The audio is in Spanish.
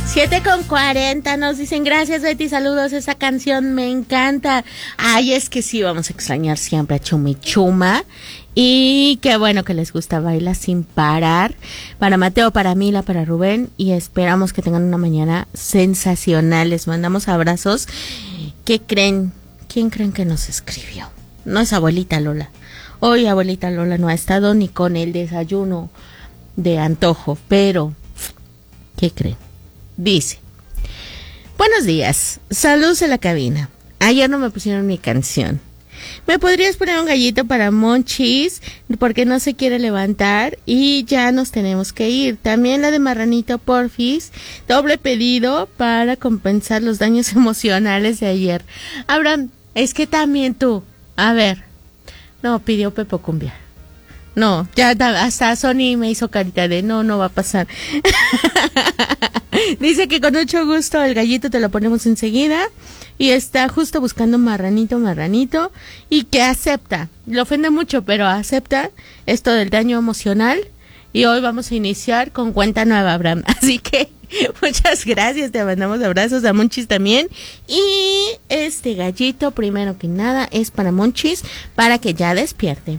7:40 nos dicen gracias Betty, saludos, esa canción me encanta. Ay, es que sí, vamos a extrañar siempre a Chumichuma. Y qué bueno que les gusta Baila Sin Parar. Para Mateo, para Mila, para Rubén. Y esperamos que tengan una mañana sensacional. Les mandamos abrazos. ¿Qué creen? ¿Quién creen que nos escribió? No es abuelita Lola. Hoy abuelita Lola no ha estado ni con el desayuno de antojo. Pero, ¿qué creen? Dice: buenos días, saludos a la cabina. Ayer no me pusieron mi canción. ¿Me podrías poner un gallito para Monchis? Porque no se quiere levantar y ya nos tenemos que ir. También la de Marranito Porfis. Doble pedido para compensar los daños emocionales de ayer. Abraham, es que también tú. A ver. No, pidió Pepo Cumbia. No, ya hasta Sony me hizo carita de no va a pasar. Dice que con mucho gusto el gallito te lo ponemos enseguida. Y está justo buscando marranito. Y que acepta. Le ofende mucho, pero acepta esto del daño emocional. Y hoy vamos a iniciar con cuenta nueva, Abraham. Así que muchas gracias. Te mandamos abrazos a Monchis también. Y este gallito, primero que nada, es para Monchis, para que ya despierte.